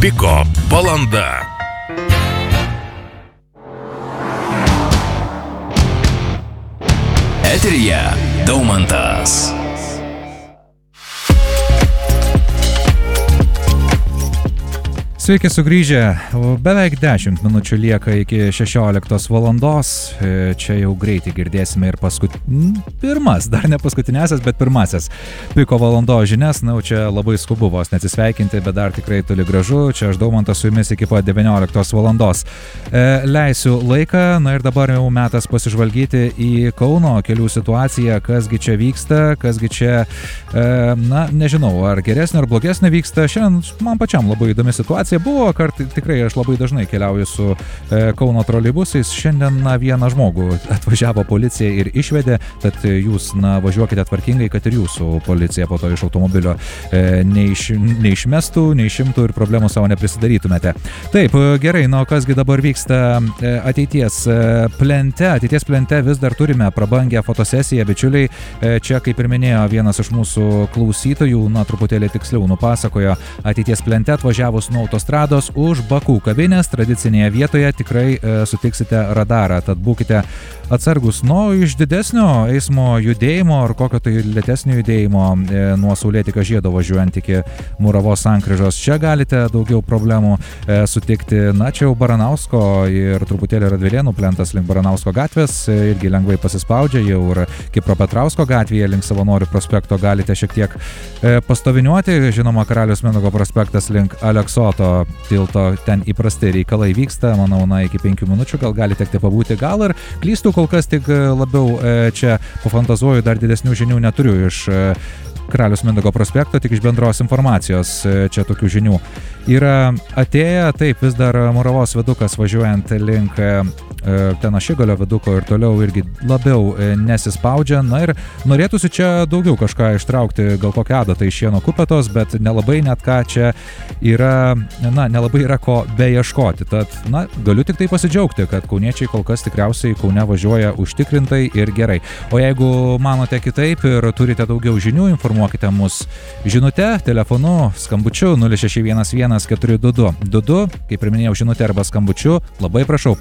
Piko valanda. Eteryje Daumantas. Sveiki sugrįžę, beveik 10 minučių lieka iki 16 valandos, čia jau greitai girdėsime ir pirmas, dar ne paskutinėsias, bet pirmasis Piko valandos žinias, čia labai skubu vos neatsisveikinti, bet dar tikrai toli gražu, čia aš Daumantas su jumis iki pat 19 valandos. Leisiu laiką, ir dabar jau metas pasižvalgyti į Kauno kelių situaciją, kasgi čia vyksta, kasgi čia, nežinau, ar geresnė ar blogesnė vyksta, šiandien man pačiam labai įdomi situacija. Buvo tikrai aš labai dažnai keliauju su Kauno troleibusais. Šiandien vieną žmogų atvažiavo policija ir išvedė, tad jūs važiuokite tvarkingai, kad ir jūsų policija po to iš automobilio neišmestų, neišimtų ir problemų savo neprisidarytumėte. Taip, gerai, kasgi dabar vyksta ateities plente. Ateities plente vis dar turime prabangę fotosesiją, bičiuliai. Čia, kaip ir minėjo vienas iš mūsų klausytojų, truputėlį tiksliau nupasakojo, ateities plente atvažiavus nuo autostrados už Bakų kavinės tradicinėje vietoje tikrai sutiksite radarą, tad būkite atsargus iš didesnio eismo judėjimo ar kokio tai lėtesnio judėjimo nuo Saulėtekio žiedo važiuojant iki Muravos sankryžos. Čia galite daugiau problemų sutikti, čia jau Baranausko ir truputėlį Radvilėnų plentas link Baranausko gatvės irgi lengvai pasispaudžia, jau ir Kipro Petrausko gatvėje link Savanorių prospekto galite šiek tiek pastoviniuoti, žinoma Karaliaus Mindaugo prospektas link Aleksoto tilto, ten įprastai reikalai vyksta, manau, iki 5 minučių gal gali tekti pabūti, gal ir klystu, kol kas tik labiau čia pafantazuoju, dar didesnių žinių neturiu iš Karaliaus Mindaugo prospekto, tik iš bendros informacijos čia tokių žinių. Yra atėję, taip, vis dar Muravos viadukas važiuojant link ten Ašigalio viaduko ir toliau irgi labiau nesispaudžia, ir norėtųsi čia daugiau kažką ištraukti, gal kokią adatą iš šieno kupetos, bet nelabai net ką čia yra, nelabai yra ko beieškoti, tad, galiu tik tai pasidžiaugti, kad kauniečiai kol kas tikriausiai Kaune važiuoja užtikrintai ir gerai. O jeigu manote kitaip ir turite daugiau žinių, informuokite mus žinute, telefonu, skambučiu 0611 422 22, kaip ir minėjau, žinute arba skambučiu, labai prašau,